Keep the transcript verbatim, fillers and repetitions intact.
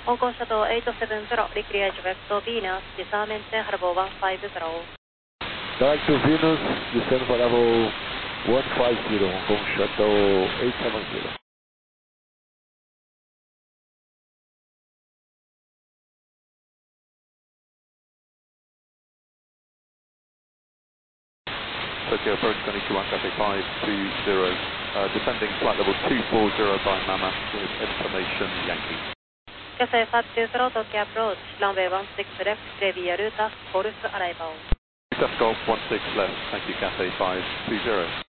香港シャトーはちななゼロ、Recreate Vector Venus, disarmament Harbour one five zero. Direct to Venus, descend for level one five zero, Hong Kong Shuttle eight seven zero. Tokyo approach twenty-two one Cathay five two zero, uh, descending flight level two four zero by Mama with information Yankee. Cathay five two zero, Tokyo approach, runway one six left, Clear Ruta, Golf arrival. Golf one six left, thank you Cathay five two zero.